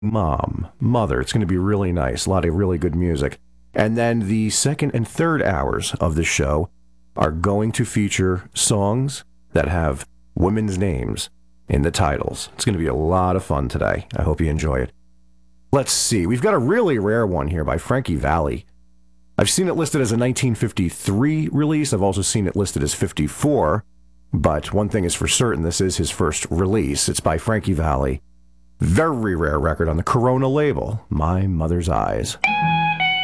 Mother. It's going to be really nice. A lot of really good music. And then the second and third hours of the show are going to feature songs that have women's names in the titles. It's going to be a lot of fun today. I hope you enjoy it. Let's see. We've got a really rare one here by Frankie Valli. I've seen it listed as a 1953 release. I've also seen it listed as 54. But one thing is for certain, this is his first release. It's by Frankie Valli. Very rare record on the Corona label, My Mother's Eyes.